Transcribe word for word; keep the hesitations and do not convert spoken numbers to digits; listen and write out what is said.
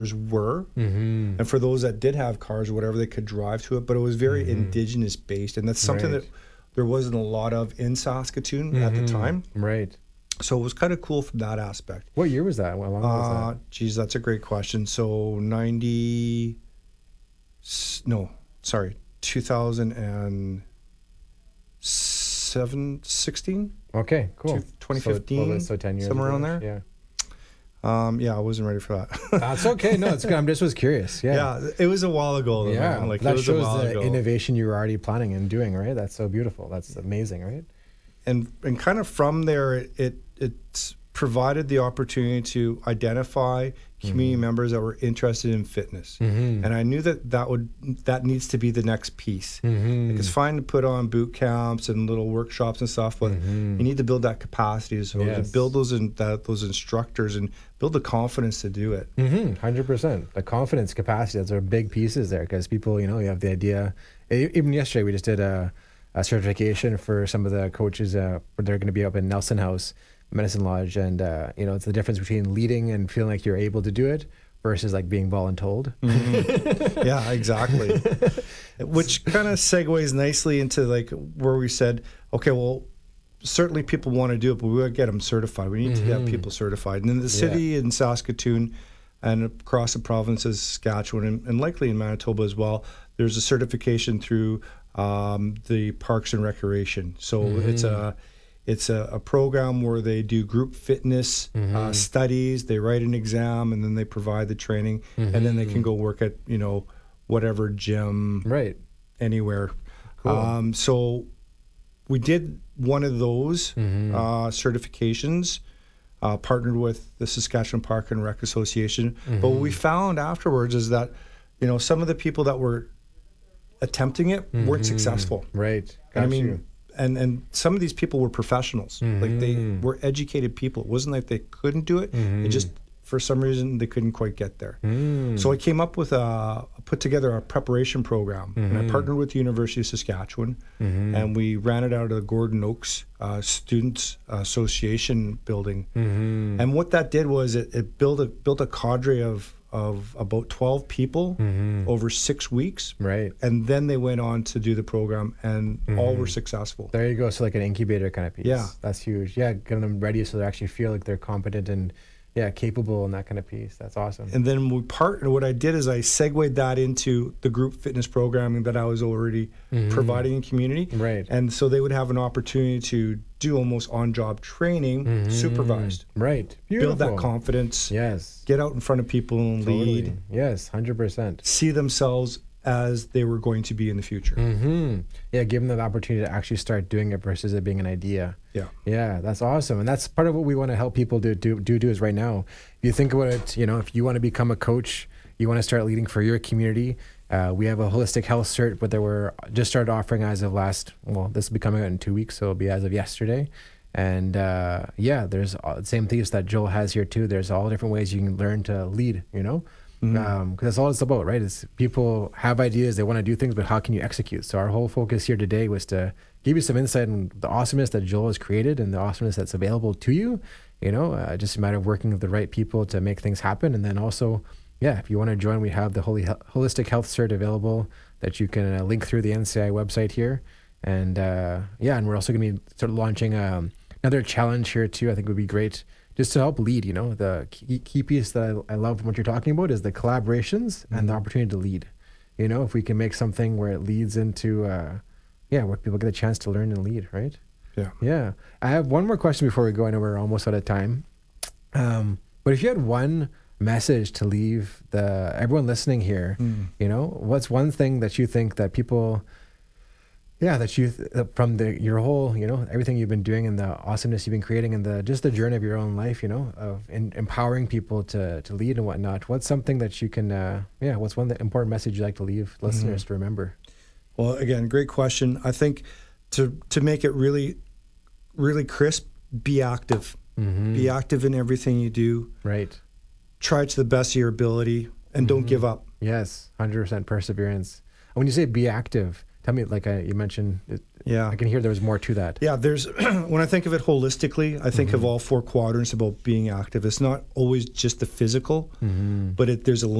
were, mm-hmm. and for those that did have cars or whatever, they could drive to it. But it was very mm-hmm. indigenous based, and that's something right. that there wasn't a lot of in Saskatoon mm-hmm. at the time. Right. So it was kind of cool from that aspect. What year was that? How long was Uh, that? geez, that's a great question. So ninety, no, sorry, two thousand seven, sixteen. Okay, cool. twenty fifteen, so, so ten years somewhere ago, around there. Yeah. Um, yeah, I wasn't ready for that. That's okay. No, it's good. I'm just was curious. Yeah. Yeah, it was a while ago. Though, yeah, man. Like that it was shows a while the ago. innovation you were already planning and doing. Right. That's so beautiful. That's amazing. Right. And and kind of from there, it, it it's provided the opportunity to identify community mm-hmm. members that were interested in fitness, mm-hmm. and I knew that that would that needs to be the next piece. Mm-hmm. Like it's fine to put on boot camps and little workshops and stuff, but mm-hmm. you need to build that capacity, so yes. to build those in, that those instructors and build the confidence to do it. Mm-hmm. one hundred percent. The confidence, capacity, those are big pieces there, because people, you know, you have the idea. Even yesterday, we just did a, a certification for some of the coaches. Uh, they're going to be up in Nelson House Medicine Lodge, and uh, you know, it's the difference between leading and feeling like you're able to do it versus like being voluntold. Mm-hmm. Yeah, exactly. Which kind of segues nicely into like where we said, okay, well, certainly people want to do it, but we got to get them certified. We need mm-hmm. to get people certified. And in the city yeah. in Saskatoon and across the provinces, Saskatchewan, and, and likely in Manitoba as well, there's a certification through um, the Parks and Recreation. So mm-hmm. it's a It's a, a program where they do group fitness mm-hmm. uh, studies. They write an exam, and then they provide the training, mm-hmm. and then they can go work at, you know, whatever gym, right, anywhere. Cool. Um, so we did one of those mm-hmm. uh, certifications, uh, partnered with the Saskatchewan Park and Rec Association. Mm-hmm. But what we found afterwards is that, you know, some of the people that were attempting it mm-hmm. weren't successful. Right. And I mean. You. And and some of these people were professionals. Mm-hmm. Like they were educated people. It wasn't like they couldn't do it. Mm-hmm. It just, for some reason, they couldn't quite get there. Mm. So I came up with a, put together a preparation program. Mm-hmm. And I partnered with the University of Saskatchewan. Mm-hmm. And we ran it out of the Gordon Oaks uh, Students Association building. Mm-hmm. And what that did was it, it built a built a cadre of of about twelve people mm-hmm. over six weeks. Right. And then they went on to do the program, and mm-hmm. all were successful. There you go. So like an incubator kind of piece. Yeah. That's huge. Yeah, getting them ready so they actually feel like they're competent and, yeah, capable and that kind of piece. That's awesome. And then we part. What I did is I segued that into the group fitness programming that I was already mm-hmm. providing in community. Right. And so they would have an opportunity to do almost on-job training, mm-hmm. supervised. Right. Beautiful. Build that confidence. Yes. Get out in front of people and totally. lead. Yes, one hundred percent. See themselves as they were going to be in the future. Mm-hmm. Yeah, give them the opportunity to actually start doing it versus it being an idea. Yeah. Yeah, that's awesome. And that's part of what we want to help people do do do, do is right now. If you think about it, you know, if you want to become a coach, you want to start leading for your community, uh, we have a holistic health cert, but that we're just started offering as of last, well, this will be coming out in two weeks, so it'll be as of yesterday. And uh, yeah, there's the same things that Joel has here too. There's all different ways you can learn to lead, you know? Because Mm-hmm. um, that's all it's about, right? Is people have ideas, they want to do things, but how can you execute? So our whole focus here today was to give you some insight on the awesomeness that Joel has created and the awesomeness that's available to you. You know, uh, just a matter of working with the right people to make things happen. And then also, yeah, if you want to join, we have the Holy Holistic Health Cert available that you can uh, link through the N C I website here. And uh, yeah, and we're also going to be sort of launching um, another challenge here too. I think would be great. Just to help lead, you know, the key, key piece that I, I love what you're talking about is the collaborations mm-hmm. and the opportunity to lead. You know, if we can make something where it leads into, uh, yeah, where people get a chance to learn and lead, right? Yeah. Yeah. I have one more question before we go. I know we're almost out of time. Um, but if you had one message to leave the everyone listening here, mm. you know, what's one thing that you think that people... Yeah, that you th- from the your whole, you know, everything you've been doing and the awesomeness you've been creating and the just the journey of your own life, you know, of in, empowering people to to lead and whatnot. What's something that you can, uh, yeah, what's one important message you'd like to leave listeners mm-hmm. to remember? Well, again, great question. I think to to make it really, really crisp, be active. Mm-hmm. Be active in everything you do. Right. Try to the best of your ability and mm-hmm. don't give up. Yes, one hundred percent perseverance. And when you say be active, Tell me, like I, you mentioned, it, Yeah. I can hear there was more to that. Yeah, there's when I think of it holistically, I think mm-hmm. of all four quadrants about being active. It's not always just the physical, mm-hmm. but it, there's a